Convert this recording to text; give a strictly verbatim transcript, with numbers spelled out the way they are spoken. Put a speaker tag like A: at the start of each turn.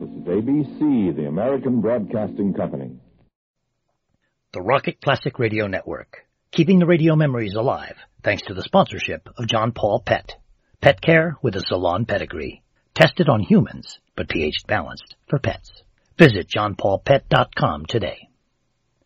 A: This is A B C, the American Broadcasting Company.
B: The Rocket Classic Radio Network, keeping the radio memories alive thanks to the sponsorship of John Paul Pet. Pet care with a salon pedigree. Tested on humans, but pH balanced for pets. Visit john paul pet dot com today.